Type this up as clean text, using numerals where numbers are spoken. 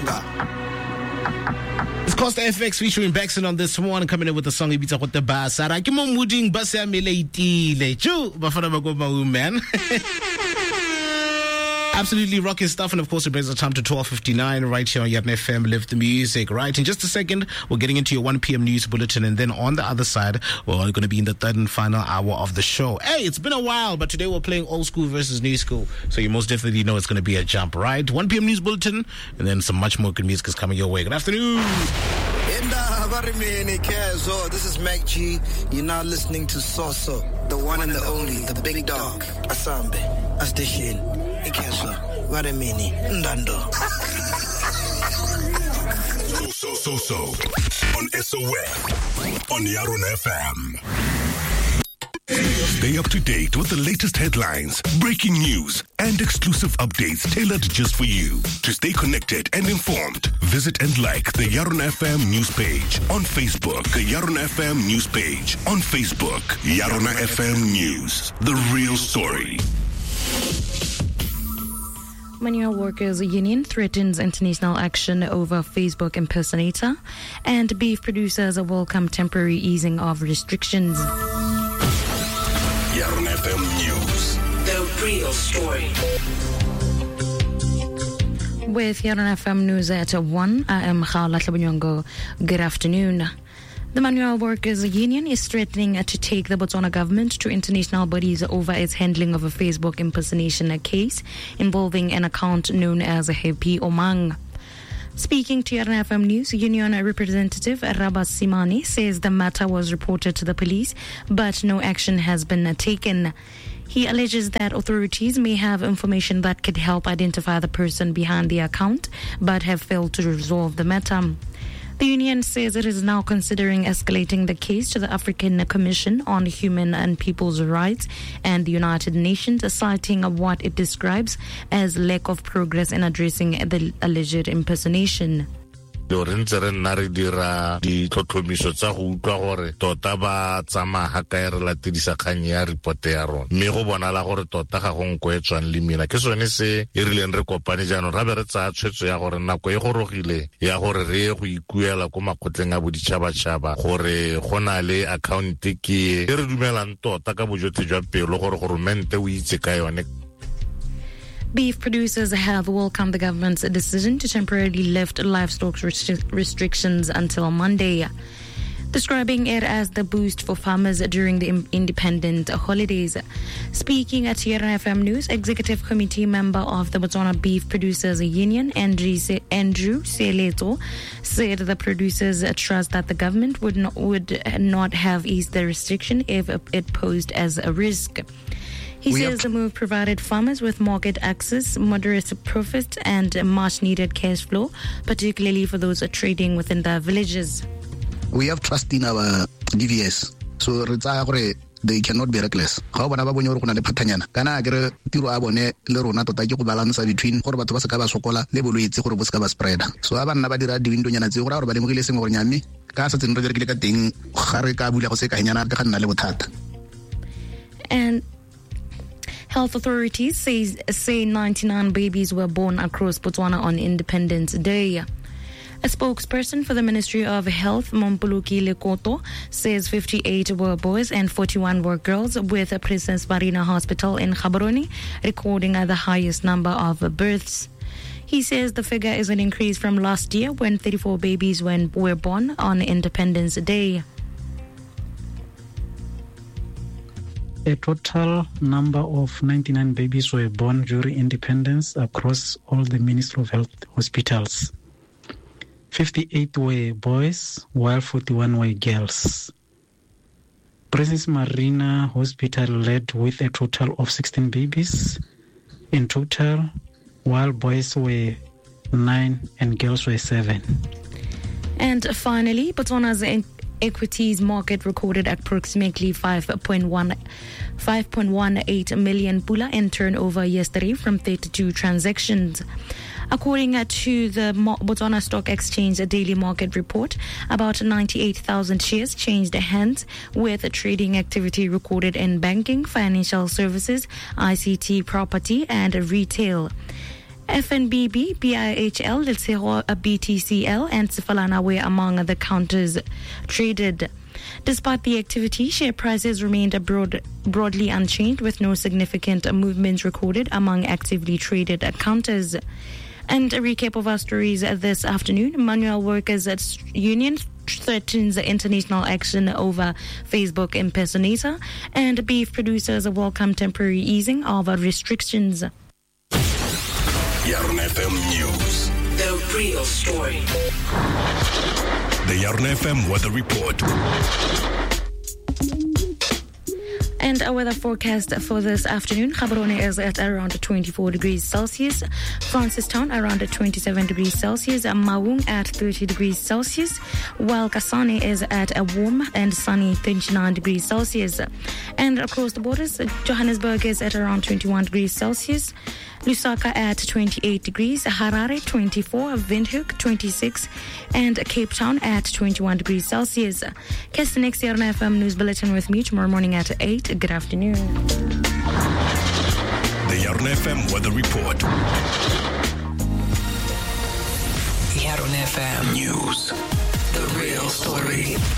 It's Costa FX featuring Baxton on this one, coming in with the song Ibitsa Khote Basara. Ke mo muding ba se ameleitile. Chu ba fana ba go ba man. Absolutely rocking stuff, and of course it brings the time to 12:59 right here on Yarn FM. Live the music, right? In just a second, we're getting into your 1 p.m. news bulletin, and then on the other side, we're going to be in the third and final hour of the show. Hey, it's been a while, but today we're playing old school versus new school, so you most definitely know it's going to be a jump, right? 1 p.m. news bulletin, and then some much more good music is coming your way. Good afternoon. This is Mac G. You're now listening to Soso, the one and the only, the big dog. Asambe, Astishin, Ikeso, Varimini, Ndando. So on SOS on Yarn FM. Stay up to date with the latest headlines, breaking news, and exclusive updates tailored just for you. To stay connected and informed, visit and like the Yarn FM news page on Facebook. The Yarn FM news page on Facebook. Yarn FM News, the real story. Manual Workers Union threatens international action over Facebook impersonator, and beef producers welcome temporary easing of restrictions. Yarn FM News, the real story. With Yarn FM News at 1, I am Khala Tlabanyongo. Good afternoon. The Manual Workers Union is threatening to take the Botswana government to international bodies over its handling of a Facebook impersonation case involving an account known as Happy Omang. Speaking to Yarn FM News, Union representative Rabas Simani says the matter was reported to the police, but no action has been taken. He alleges that authorities may have information that could help identify the person behind the account, but have failed to resolve the matter. The union says it is now considering escalating the case to the African Commission on Human and People's Rights and the United Nations, citing what it describes as lack of progress in addressing the alleged impersonation. Re ntse re nna re dira ditlhotlhomiso tsa go utlwa gore tota ba tsamaya ga kae re latedisa kgang ya report ya rona, mme go bonala gore tota ga go nko e tswang le mina. Ke sone se e rileng re kopane jaanong ra be re tsaya tshwetso ya gore nako e gorogile ya gore re ye go ikuela ko makgotleng a boditšhabatšhaba gore go na le account ke e re dumelang tota ka bojotlhe jwa pelo gore goromente o itse ka yone. Beef producers have welcomed the government's decision to temporarily lift livestock restrictions until Monday, describing it as the boost for farmers during the independent holidays. Speaking at Yarn FM News, Executive Committee member of the Botswana Beef Producers Union, Andrew Seleto, said the producers trust that the government would not have eased the restriction if it posed as a risk. He says the move provided farmers with market access, moderate profit, and much-needed cash flow, particularly for those trading within the villages. We have trust in our DVS, so they cannot be reckless. How about when you're going to Patanyana? Can I get a tiro abone, Lerona to take you balance between Horbatavasaka Sokola, Lebuit, Horbuskava spread? So I've never did the window and zero, but I'm releasing or Yami. Casas in Roderick thing, Harika Bulakoseka, Yana, Lebutat. And health authorities say 99 babies were born across Botswana on Independence Day. A spokesperson for the Ministry of Health, Mompuluki Lekoto, says 58 were boys and 41 were girls, with Princess Marina Hospital in Gaborone recording the highest number of births. He says the figure is an increase from last year when 34 babies were born on Independence Day. A total number of 99 babies were born during independence across all the Ministry of Health hospitals. 58 were boys, while 41 were girls. Princess Marina Hospital led with a total of 16 babies in total, while boys were 9 and girls were 7. And finally, Botswana's equities market recorded approximately 5.18 million pula in turnover yesterday from 32 transactions. According to the Botswana Stock Exchange daily market report, about 98,000 shares changed hands, with trading activity recorded in banking, financial services, ICT, property, and retail. FNBB, BIHL, Letsego, BTCL, and Sifalana were among the counters traded. Despite the activity, share prices remained broadly unchanged, with no significant movements recorded among actively traded counters. And a recap of our stories this afternoon. Manual Workers Union threatens international action over Facebook impersonator, and beef producers welcome temporary easing of restrictions. Yarn FM News. The real story. The Yarn FM Weather Report. And our weather forecast for this afternoon. Gaborone is at around 24 degrees Celsius. Francistown around 27 degrees Celsius. Maung at 30 degrees Celsius. While Kasane is at a warm and sunny 29 degrees Celsius. And across the borders, Johannesburg is at around 21 degrees Celsius. Lusaka at 28 degrees, Harare 24, Windhoek 26, and Cape Town at 21 degrees Celsius. Catch the next Yarn FM News Bulletin with me tomorrow morning at 8. Good afternoon. The Yarn FM Weather Report. Yarn FM News. The real story.